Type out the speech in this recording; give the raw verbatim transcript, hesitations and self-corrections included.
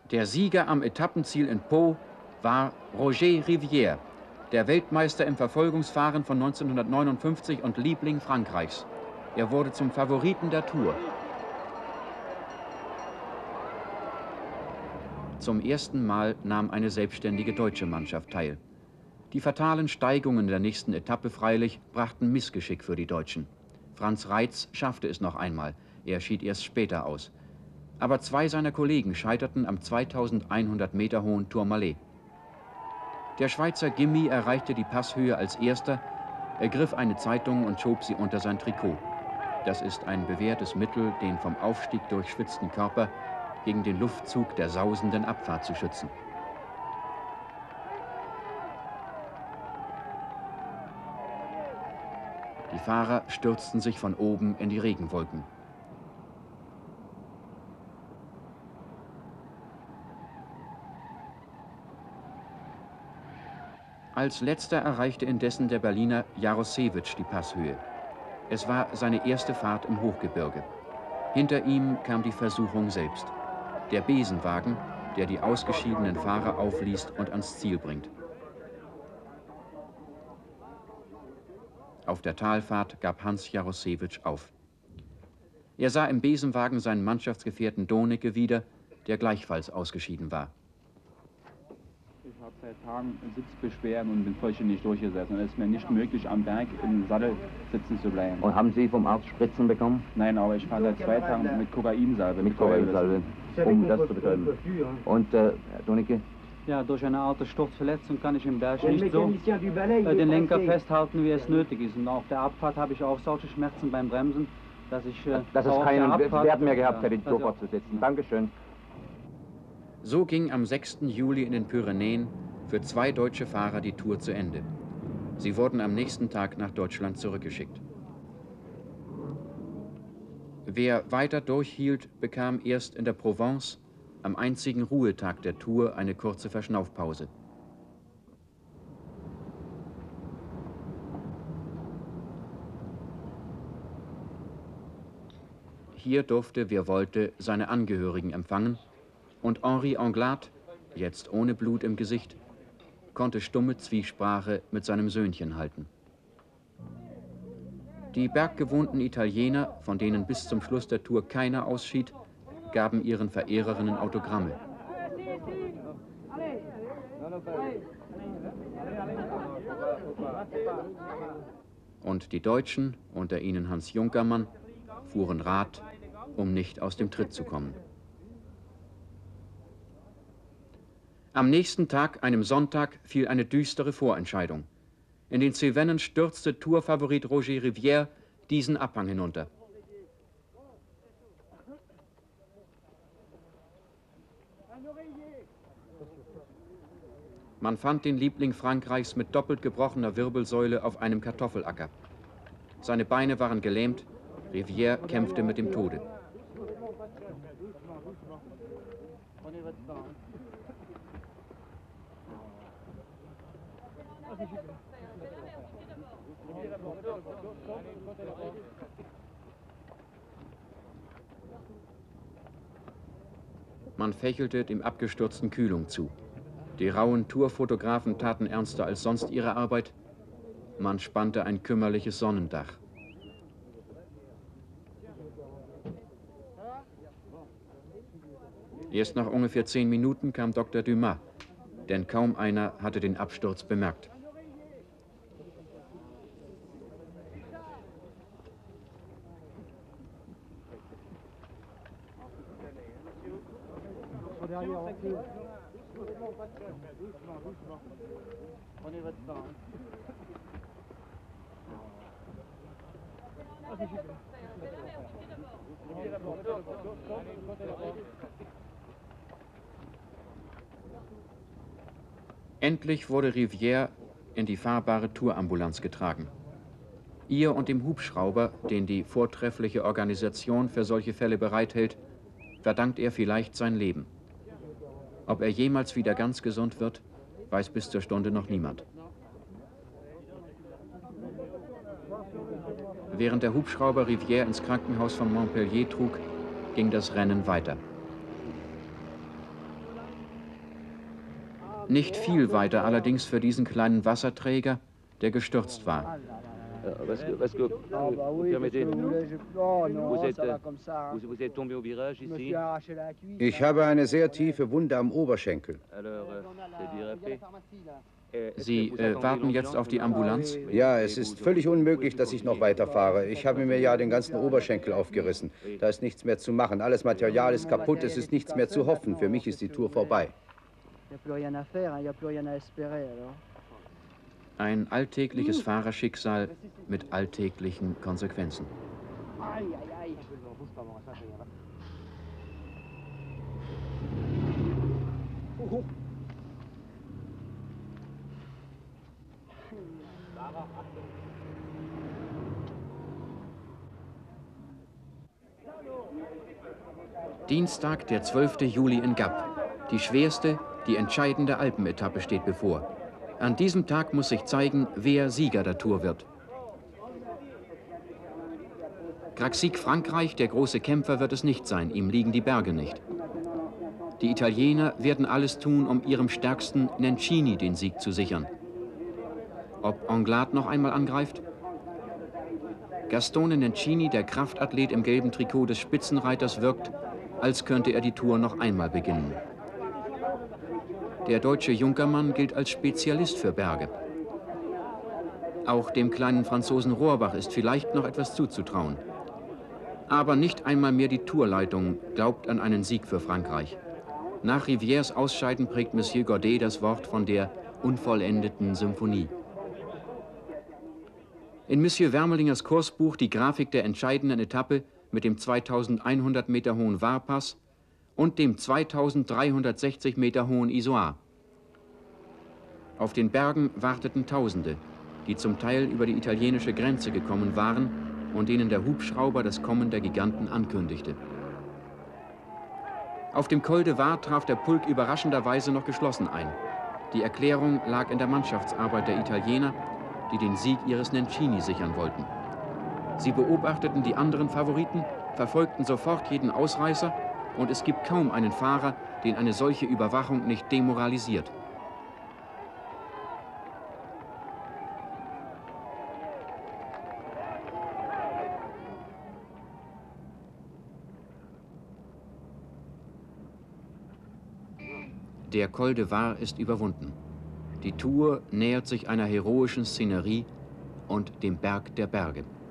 Der Sieger am Etappenziel in Pau war Roger Rivière, der Weltmeister im Verfolgungsfahren von neunzehnhundertneunundfünfzig und Liebling Frankreichs. Er wurde zum Favoriten der Tour. Zum ersten Mal nahm eine selbstständige deutsche Mannschaft teil. Die fatalen Steigungen der nächsten Etappe freilich brachten Missgeschick für die Deutschen. Franz Reitz schaffte es noch einmal, er schied erst später aus. Aber zwei seiner Kollegen scheiterten am zweitausendeinhundert Meter hohen Tourmalet. Der Schweizer Gimmi erreichte die Passhöhe als erster, ergriff eine Zeitung und schob sie unter sein Trikot. Das ist ein bewährtes Mittel, den vom Aufstieg durchschwitzten Körper gegen den Luftzug der sausenden Abfahrt zu schützen. Die Fahrer stürzten sich von oben in die Regenwolken. Als letzter erreichte indessen der Berliner Jarosewicz die Passhöhe. Es war seine erste Fahrt im Hochgebirge. Hinter ihm kam die Versuchung selbst. Der Besenwagen, der die ausgeschiedenen Fahrer aufliest und ans Ziel bringt. Auf der Talfahrt gab Hans Jarosewicz auf. Er sah im Besenwagen seinen Mannschaftsgefährten Dohnecke wieder, der gleichfalls ausgeschieden war. Ich habe seit Tagen Sitzbeschwerden und bin vollständig durchgesetzt. Und es ist mir nicht möglich, am Berg im Sattel sitzen zu bleiben. Und haben Sie vom Arzt Spritzen bekommen? Nein, aber ich fahre seit zwei Tagen mit Kokainsalbe. Mit Kokainsalbe, um das zu betäuben. Und äh, Herr Dohnecke? Ja, durch eine Art Sturzverletzung kann ich im Berg nicht so äh, den Lenker festhalten, wie es nötig ist. Und auf der Abfahrt habe ich auch solche Schmerzen beim Bremsen, dass ich äh, dass es keinen Abfahrt, Wert mehr gehabt ja, hätte, so fortzusetzen. Dankeschön. So ging am sechsten Juli in den Pyrenäen für zwei deutsche Fahrer die Tour zu Ende. Sie wurden am nächsten Tag nach Deutschland zurückgeschickt. Wer weiter durchhielt, bekam erst in der Provence am einzigen Ruhetag der Tour eine kurze Verschnaufpause. Hier durfte, wer wollte, seine Angehörigen empfangen und Henri Anglade, jetzt ohne Blut im Gesicht, konnte stumme Zwiesprache mit seinem Söhnchen halten. Die berggewohnten Italiener, von denen bis zum Schluss der Tour keiner ausschied, gaben ihren Verehrerinnen Autogramme. Und die Deutschen, unter ihnen Hans Junkermann, fuhren Rad, um nicht aus dem Tritt zu kommen. Am nächsten Tag, einem Sonntag, fiel eine düstere Vorentscheidung. In den Cevennen stürzte Tourfavorit Roger Rivière diesen Abhang hinunter. Man fand den Liebling Frankreichs mit doppelt gebrochener Wirbelsäule auf einem Kartoffelacker. Seine Beine waren gelähmt, Rivière kämpfte mit dem Tode. Man fächelte dem Abgestürzten Kühlung zu. Die rauen Tourfotografen taten ernster als sonst ihre Arbeit. Man spannte ein kümmerliches Sonnendach. Erst nach ungefähr zehn Minuten kam Doktor Dumas, denn kaum einer hatte den Absturz bemerkt. Endlich wurde Rivière in die fahrbare Tourambulanz getragen. Ihr und dem Hubschrauber, den die vortreffliche Organisation für solche Fälle bereithält, verdankt er vielleicht sein Leben. Ob er jemals wieder ganz gesund wird, weiß bis zur Stunde noch niemand. Während der Hubschrauber Rivière ins Krankenhaus von Montpellier trug, ging das Rennen weiter. Nicht viel weiter allerdings für diesen kleinen Wasserträger, der gestürzt war. Ich habe eine sehr tiefe Wunde am Oberschenkel. Sie äh, warten jetzt auf die Ambulanz? Ja, es ist völlig unmöglich, dass ich noch weiterfahre. Ich habe mir ja den ganzen Oberschenkel aufgerissen. Da ist nichts mehr zu machen. Alles Material ist kaputt, es ist nichts mehr zu hoffen. Für mich ist die Tour vorbei. Ein alltägliches Fahrerschicksal mit alltäglichen Konsequenzen. Dienstag, der zwölfte Juli in Gap. Die schwerste, die entscheidende Alpenetappe steht bevor. An diesem Tag muss sich zeigen, wer Sieger der Tour wird. Craxic Frankreich, der große Kämpfer, wird es nicht sein. Ihm liegen die Berge nicht. Die Italiener werden alles tun, um ihrem stärksten Nencini den Sieg zu sichern. Ob Anglade noch einmal angreift? Gastone Nencini, der Kraftathlet im gelben Trikot des Spitzenreiters, wirkt, als könnte er die Tour noch einmal beginnen. Der deutsche Junkermann gilt als Spezialist für Berge. Auch dem kleinen Franzosen Rohrbach ist vielleicht noch etwas zuzutrauen. Aber nicht einmal mehr die Tourleitung glaubt an einen Sieg für Frankreich. Nach Rivières Ausscheiden prägt Monsieur Godet das Wort von der unvollendeten Symphonie. In Monsieur Wermelingers Kursbuch die Grafik der entscheidenden Etappe mit dem zweitausendeinhundert Meter hohen Varpass und dem zweitausenddreihundertsechzig Meter hohen Isoar. Auf den Bergen warteten Tausende, die zum Teil über die italienische Grenze gekommen waren und denen der Hubschrauber das Kommen der Giganten ankündigte. Auf dem Col de Var traf der Pulk überraschenderweise noch geschlossen ein. Die Erklärung lag in der Mannschaftsarbeit der Italiener, die den Sieg ihres Nencini sichern wollten. Sie beobachteten die anderen Favoriten, verfolgten sofort jeden Ausreißer, und es gibt kaum einen Fahrer, den eine solche Überwachung nicht demoralisiert. Der Col de Var ist überwunden. Die Tour nähert sich einer heroischen Szenerie und dem Berg der Berge.